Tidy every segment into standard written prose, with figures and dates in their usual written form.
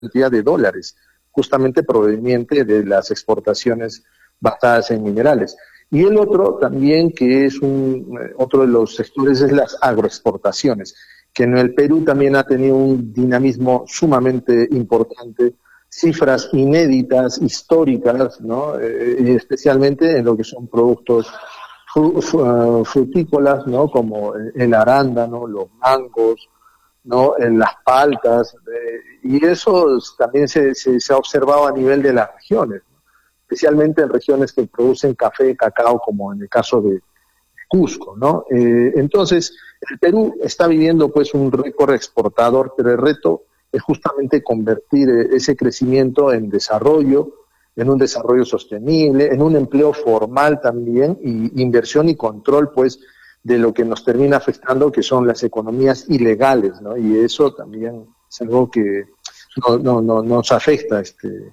cantidad de dólares, justamente proveniente de las exportaciones basadas en minerales. Y el otro también, que es otro de los sectores, es las agroexportaciones, que en el Perú también ha tenido un dinamismo sumamente importante, cifras inéditas, históricas, ¿no? Y especialmente en lo que son productos frutícolas, ¿no? Como el arándano, los mangos, ¿no? En las paltas, y eso también se ha observado a nivel de las regiones, ¿no? Especialmente en regiones que producen café y cacao, como en el caso de Cusco, ¿no? Entonces, el Perú está viviendo pues un récord exportador, pero el reto es justamente convertir ese crecimiento en desarrollo, en un desarrollo sostenible, en un empleo formal también, y inversión y control pues de lo que nos termina afectando, que son las economías ilegales, ¿no? Y eso también es algo que nos afecta.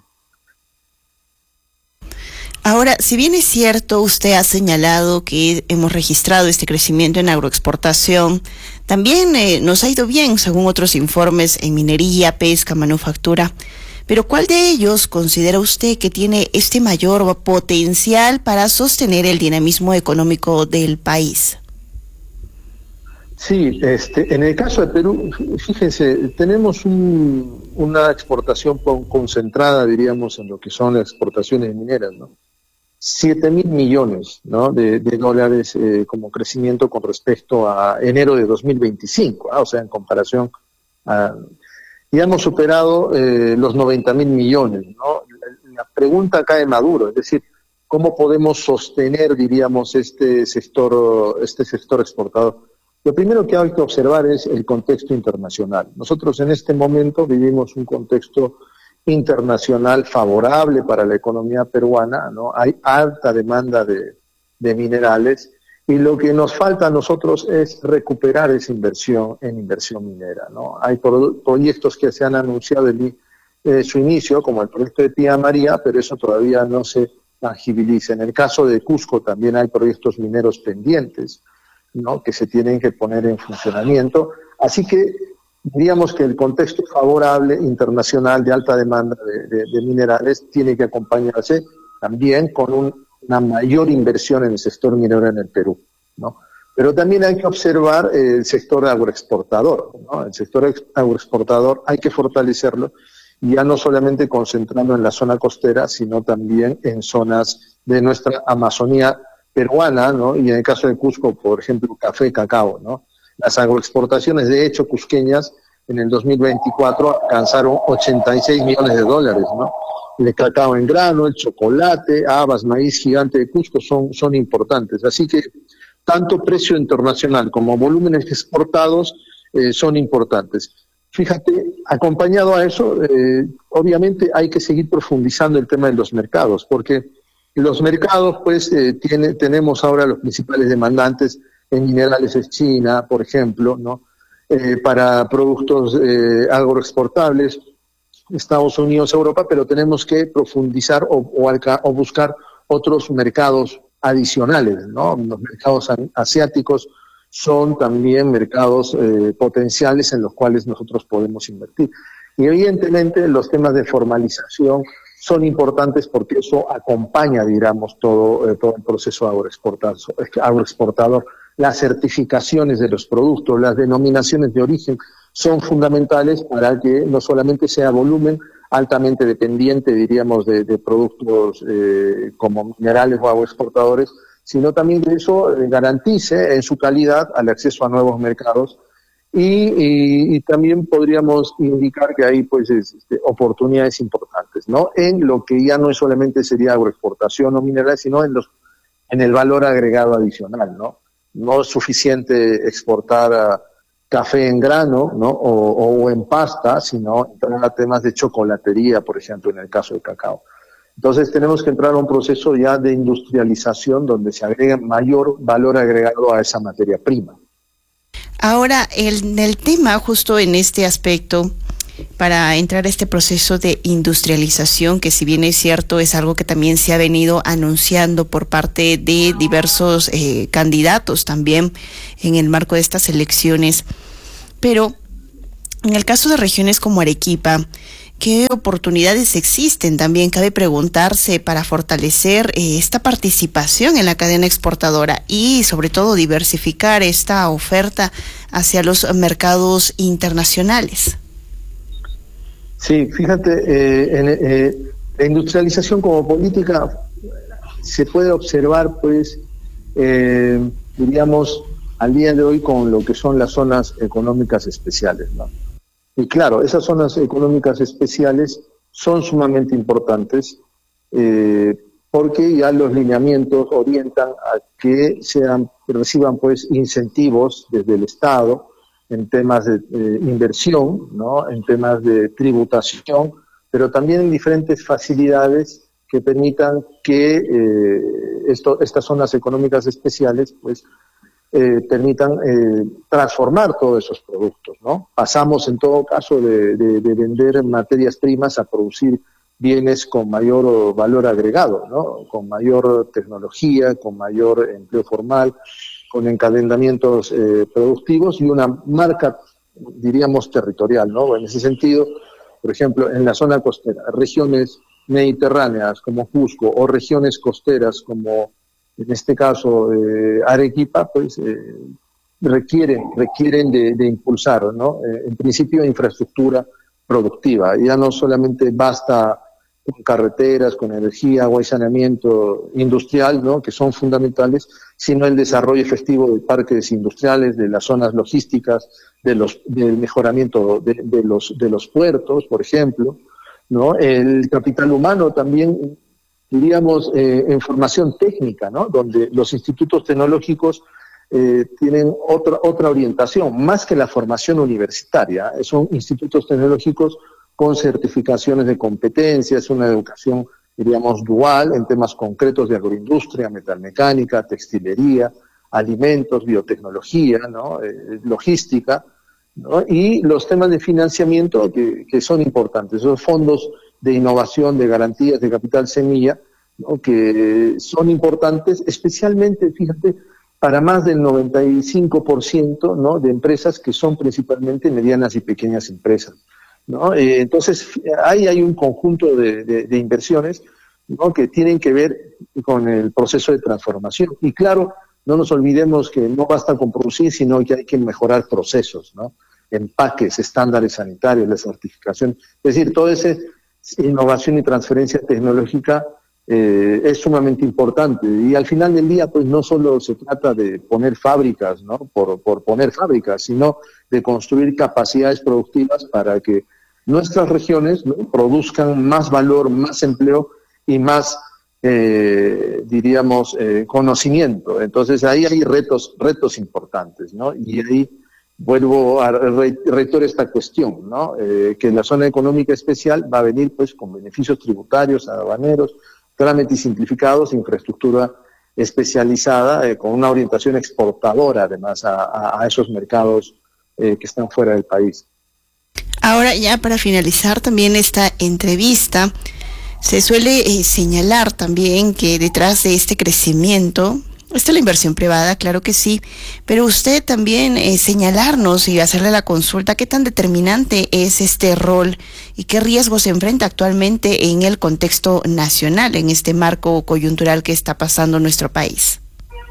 Ahora, si bien es cierto, usted ha señalado que hemos registrado este crecimiento en agroexportación, también nos ha ido bien, según otros informes, en minería, pesca, manufactura. Pero ¿cuál de ellos considera usted que tiene este mayor potencial para sostener el dinamismo económico del país? Sí, en el caso de Perú, fíjense, tenemos una exportación concentrada, diríamos, en lo que son las exportaciones mineras, ¿no? 7.000 millones, ¿no? de dólares como crecimiento con respecto a enero de 2025, o sea, en comparación a... Y hemos superado los 90.000 millones, ¿no? La pregunta acá es Maduro, es decir, ¿cómo podemos sostener, diríamos, este sector exportador? Lo primero que hay que observar es el contexto internacional. Nosotros en este momento vivimos un contexto internacional favorable para la economía peruana, ¿no? Hay alta demanda de minerales, y lo que nos falta a nosotros es recuperar esa inversión en inversión minera, ¿no? Hay proyectos que se han anunciado su inicio, como el proyecto de Tía María, pero eso todavía no se tangibiliza. En el caso de Cusco también hay proyectos mineros pendientes, ¿no? Que se tienen que poner en funcionamiento. Así que diríamos que el contexto favorable internacional de alta demanda de minerales tiene que acompañarse también con una mayor inversión en el sector minero en el Perú, ¿no? Pero también hay que observar el sector agroexportador, ¿no? El sector agroexportador hay que fortalecerlo, y ya no solamente concentrando en la zona costera, sino también en zonas de nuestra Amazonía peruana, ¿no? Y en el caso de Cusco, por ejemplo, café, cacao, ¿no? Las agroexportaciones, de hecho, cusqueñas, en el 2024 alcanzaron 86 millones de dólares, ¿no? El cacao en grano, el chocolate, habas, maíz gigante de Cusco son importantes. Así que tanto precio internacional como volúmenes exportados son importantes. Fíjate, acompañado a eso, obviamente hay que seguir profundizando el tema de los mercados, porque los mercados, pues, tenemos ahora los principales demandantes en minerales es China, por ejemplo, ¿no? Para productos agroexportables, Estados Unidos, Europa, pero tenemos que profundizar o buscar otros mercados adicionales, ¿no? Los mercados asiáticos son también mercados potenciales en los cuales nosotros podemos invertir. Y evidentemente los temas de formalización son importantes, porque eso acompaña, digamos, todo el proceso agroexportador. Las certificaciones de los productos, las denominaciones de origen son fundamentales para que no solamente sea volumen altamente dependiente, diríamos, de productos como minerales o agroexportadores, sino también que eso garantice en su calidad el acceso a nuevos mercados. Y también podríamos indicar que hay pues oportunidades importantes, ¿no? En lo que ya no solamente sería agroexportación o minerales, sino en el valor agregado adicional, ¿no? No es suficiente exportar café en grano, ¿no? O en pasta, sino entrar a temas de chocolatería, por ejemplo, en el caso del cacao. Entonces tenemos que entrar a un proceso ya de industrialización donde se agrega mayor valor agregado a esa materia prima. Ahora, el tema justo en este aspecto, para entrar a este proceso de industrialización, que si bien es cierto, es algo que también se ha venido anunciando por parte de diversos candidatos también en el marco de estas elecciones, pero en el caso de regiones como Arequipa, ¿Qué oportunidades existen? También cabe preguntarse para fortalecer esta participación en la cadena exportadora y sobre todo diversificar esta oferta hacia los mercados internacionales. Sí, fíjate, la industrialización como política se puede observar, pues, diríamos, al día de hoy con lo que son las zonas económicas especiales, ¿no? Y claro, esas zonas económicas especiales son sumamente importantes porque ya los lineamientos orientan a que reciban pues incentivos desde el Estado en temas de inversión, ¿no? En temas de tributación, pero también en diferentes facilidades que permitan que estas zonas económicas especiales pues permitan transformar todos esos productos, ¿no? Pasamos en todo caso de vender materias primas a producir bienes con mayor valor agregado, ¿no? Con mayor tecnología, con mayor empleo formal, con encadenamientos productivos y una marca, diríamos, territorial, ¿no? En ese sentido, por ejemplo, en la zona costera, regiones mediterráneas como Cusco o regiones costeras como en este caso Arequipa, pues requieren de impulsar, ¿no? En principio infraestructura productiva. Ya no solamente basta con carreteras, con energía, agua y saneamiento industrial, ¿no? Que son fundamentales, sino el desarrollo efectivo de parques industriales, de las zonas logísticas, del mejoramiento de los puertos, por ejemplo, ¿no? El capital humano también, diríamos, en formación técnica, ¿no? Donde los institutos tecnológicos tienen otra orientación, más que la formación universitaria. Son institutos tecnológicos con certificaciones de competencias, una educación, diríamos, dual en temas concretos de agroindustria, metalmecánica, textilería, alimentos, biotecnología, ¿no? Logística, ¿no? Y los temas de financiamiento que son importantes, esos fondos de innovación, de garantías, de capital semilla, ¿no? Que son importantes, especialmente, fíjate, para más del 95%, ¿no? De empresas que son principalmente medianas y pequeñas empresas, ¿no? Entonces, ahí hay un conjunto de inversiones, ¿no? Que tienen que ver con el proceso de transformación. Y claro, no nos olvidemos que no basta con producir, sino que hay que mejorar procesos, ¿no? Empaques, estándares sanitarios, la certificación. Es decir, toda esa innovación y transferencia tecnológica es sumamente importante. Y al final del día, pues no solo se trata de poner fábricas, ¿no? Por poner fábricas, sino de construir capacidades productivas para que nuestras regiones, ¿no? Produzcan más valor, más empleo y más, diríamos, conocimiento. Entonces ahí hay retos importantes, ¿no? Y ahí vuelvo a reiterar esta cuestión, ¿no? Que la zona económica especial va a venir pues con beneficios tributarios, aduaneros, trámites simplificados, infraestructura especializada, con una orientación exportadora además a esos mercados que están fuera del país. Ahora, ya para finalizar también esta entrevista, se suele señalar también que detrás de este crecimiento está la inversión privada, claro que sí, pero usted también señalarnos y hacerle la consulta qué tan determinante es este rol y qué riesgos se enfrenta actualmente en el contexto nacional, en este marco coyuntural que está pasando nuestro país.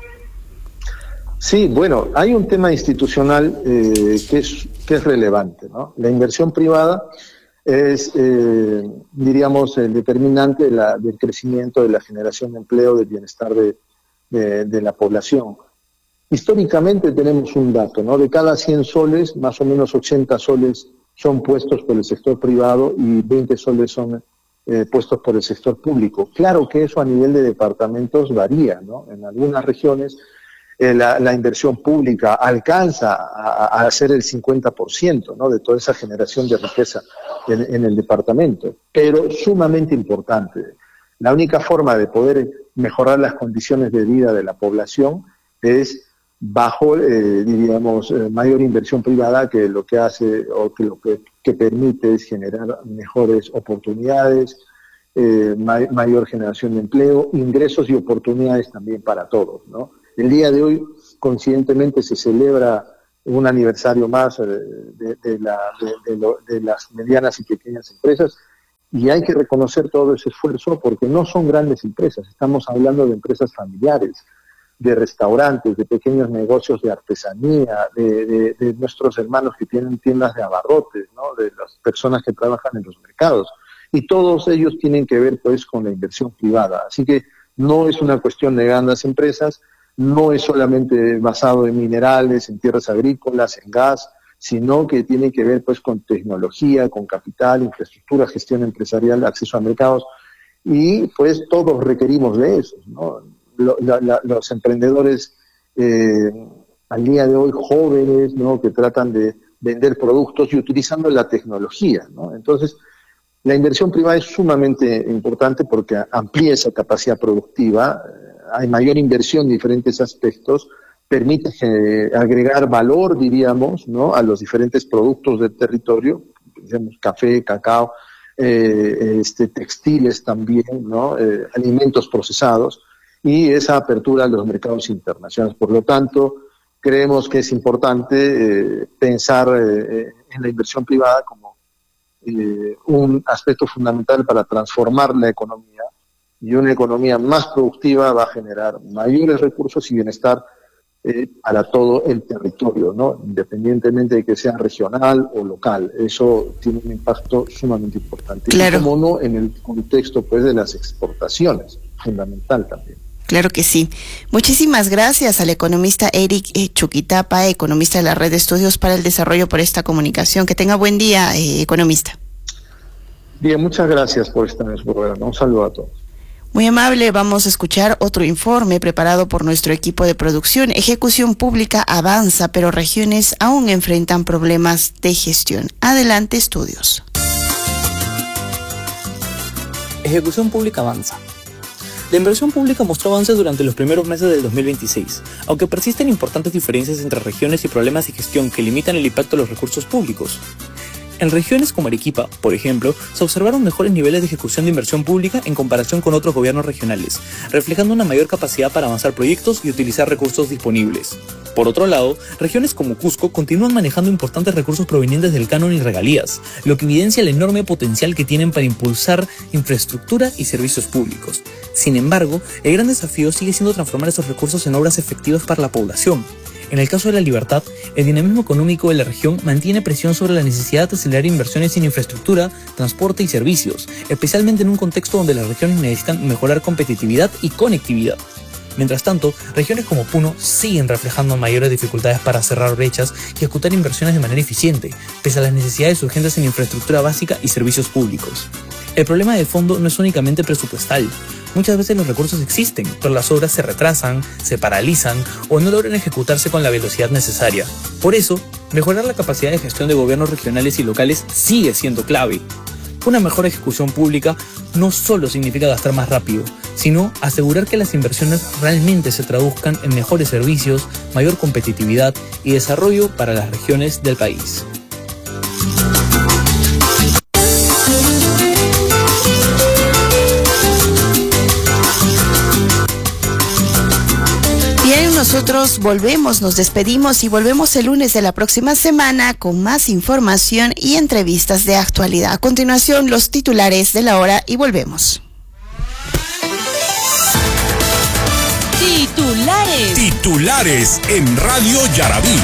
Sí, bueno, hay un tema institucional que es relevante, ¿no? La inversión privada es, diríamos, el determinante del crecimiento, de la generación de empleo, del bienestar de la población. Históricamente tenemos un dato, ¿no? De cada 100 soles, más o menos 80 soles son puestos por el sector privado y 20 soles son puestos por el sector público. Claro que eso a nivel de departamentos varía, ¿no? En algunas regiones la inversión pública alcanza a ser el 50%, ¿no? De toda esa generación de riqueza en el departamento, pero sumamente importante. La única forma de poder mejorar las condiciones de vida de la población es bajo, diríamos, mayor inversión privada, que lo que hace o que permite es generar mejores oportunidades, mayor generación de empleo, ingresos y oportunidades también para todos, ¿no? El día de hoy, coincidentemente, se celebra un aniversario más de las medianas y pequeñas empresas, y hay que reconocer todo ese esfuerzo porque no son grandes empresas, estamos hablando de empresas familiares, de restaurantes, de pequeños negocios de artesanía, de nuestros hermanos que tienen tiendas de abarrotes, ¿no? De las personas que trabajan en los mercados, y todos ellos tienen que ver pues con la inversión privada, así que no es una cuestión de grandes empresas, no es solamente basado en minerales, en tierras agrícolas, en gas, sino que tiene que ver pues con tecnología, con capital, infraestructura, gestión empresarial, acceso a mercados, y pues todos requerimos de eso, ¿no? Los emprendedores al día de hoy jóvenes, ¿no? Que tratan de vender productos y utilizando la tecnología, ¿no? Entonces, la inversión privada es sumamente importante porque amplía esa capacidad productiva, hay mayor inversión en diferentes aspectos, permite agregar valor, diríamos, ¿no? A los diferentes productos del territorio, digamos, café, cacao, textiles también, ¿no? Alimentos procesados, y esa apertura a los mercados internacionales. Por lo tanto, creemos que es importante pensar en la inversión privada como un aspecto fundamental para transformar la economía, y una economía más productiva va a generar mayores recursos y bienestar para todo el territorio, ¿no? Independientemente de que sea regional o local. Eso tiene un impacto sumamente importante. Claro. Y como no, en el contexto pues de las exportaciones, fundamental también. Claro que sí. Muchísimas gracias al economista Eric Chuquitapa, economista de la Red de Estudios para el Desarrollo, por esta comunicación. Que tenga buen día, economista. Bien, muchas gracias por estar en su programa. Un saludo a todos. Muy amable, vamos a escuchar otro informe preparado por nuestro equipo de producción. Ejecución pública avanza, pero regiones aún enfrentan problemas de gestión. Adelante, estudios. Ejecución pública avanza. La inversión pública mostró avances durante los primeros meses del 2026, aunque persisten importantes diferencias entre regiones y problemas de gestión que limitan el impacto de los recursos públicos. En regiones como Arequipa, por ejemplo, se observaron mejores niveles de ejecución de inversión pública en comparación con otros gobiernos regionales, reflejando una mayor capacidad para avanzar proyectos y utilizar recursos disponibles. Por otro lado, regiones como Cusco continúan manejando importantes recursos provenientes del canon y regalías, lo que evidencia el enorme potencial que tienen para impulsar infraestructura y servicios públicos. Sin embargo, el gran desafío sigue siendo transformar esos recursos en obras efectivas para la población. En el caso de La Libertad, el dinamismo económico de la región mantiene presión sobre la necesidad de acelerar inversiones en infraestructura, transporte y servicios, especialmente en un contexto donde las regiones necesitan mejorar competitividad y conectividad. Mientras tanto, regiones como Puno siguen reflejando mayores dificultades para cerrar brechas y ejecutar inversiones de manera eficiente, pese a las necesidades urgentes en infraestructura básica y servicios públicos. El problema de fondo no es únicamente presupuestal. Muchas veces los recursos existen, pero las obras se retrasan, se paralizan o no logran ejecutarse con la velocidad necesaria. Por eso, mejorar la capacidad de gestión de gobiernos regionales y locales sigue siendo clave. Una mejor ejecución pública no solo significa gastar más rápido, sino asegurar que las inversiones realmente se traduzcan en mejores servicios, mayor competitividad y desarrollo para las regiones del país. Bien, nosotros volvemos, nos despedimos y volvemos el lunes de la próxima semana con más información y entrevistas de actualidad. A continuación, los titulares de la hora y volvemos. Titulares en Radio Yarabí.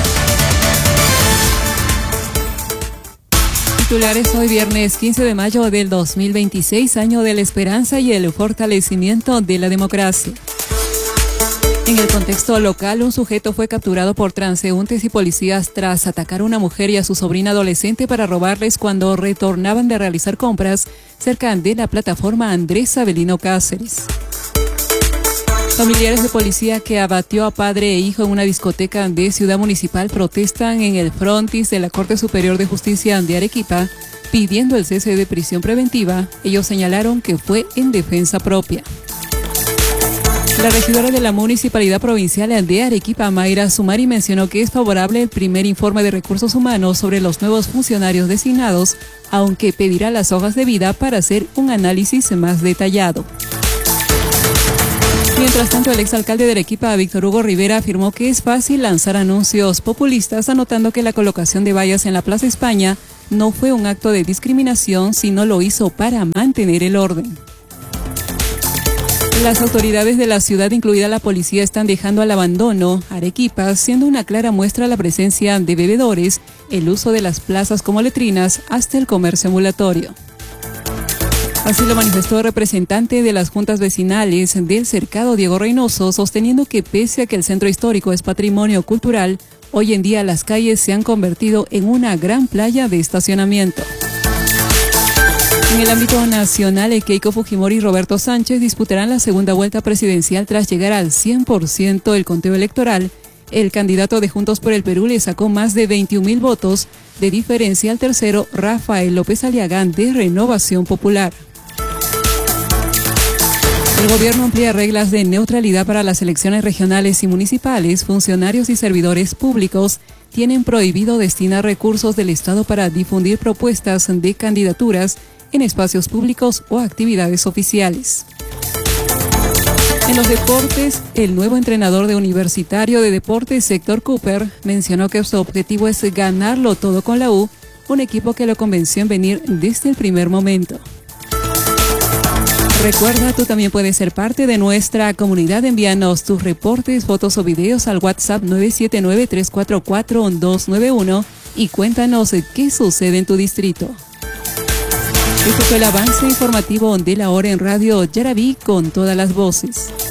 Titulares hoy viernes 15 de mayo del 2026, año de la esperanza y el fortalecimiento de la democracia. En el contexto local, un sujeto fue capturado por transeúntes y policías tras atacar a una mujer y a su sobrina adolescente para robarles cuando retornaban de realizar compras cerca de la plataforma Andrés Avelino Cáceres. Familiares de policía que abatió a padre e hijo en una discoteca de Ciudad Municipal protestan en el frontis de la Corte Superior de Justicia de Arequipa pidiendo el cese de prisión preventiva. Ellos señalaron que fue en defensa propia. La regidora de la Municipalidad Provincial de Arequipa, Mayra Sumari, mencionó que es favorable el primer informe de recursos humanos sobre los nuevos funcionarios designados, aunque pedirá las hojas de vida para hacer un análisis más detallado. Mientras tanto, el exalcalde de Arequipa, Víctor Hugo Rivera, afirmó que es fácil lanzar anuncios populistas, anotando que la colocación de vallas en la Plaza España no fue un acto de discriminación, sino lo hizo para mantener el orden. Las autoridades de la ciudad, incluida la policía, están dejando al abandono Arequipa, siendo una clara muestra la presencia de bebedores, el uso de las plazas como letrinas, hasta el comercio ambulatorio. Así lo manifestó el representante de las juntas vecinales del Cercado, Diego Reynoso, sosteniendo que pese a que el centro histórico es patrimonio cultural, hoy en día las calles se han convertido en una gran playa de estacionamiento. En el ámbito nacional, Keiko Fujimori y Roberto Sánchez disputarán la segunda vuelta presidencial tras llegar al 100% del conteo electoral. El candidato de Juntos por el Perú le sacó más de 21,000 votos, de diferencia al tercero, Rafael López Aliagán, de Renovación Popular. El gobierno amplía reglas de neutralidad para las elecciones regionales y municipales. Funcionarios y servidores públicos tienen prohibido destinar recursos del Estado para difundir propuestas de candidaturas en espacios públicos o actividades oficiales. En los deportes, el nuevo entrenador de Universitario de Deportes, Héctor Cooper, mencionó que su objetivo es ganarlo todo con la U, un equipo que lo convenció en venir desde el primer momento. Recuerda, tú también puedes ser parte de nuestra comunidad. Envíanos tus reportes, fotos o videos al WhatsApp 979-344-1291 y cuéntanos qué sucede en tu distrito. Este fue el avance informativo de la hora en Radio Yarabí con todas las voces.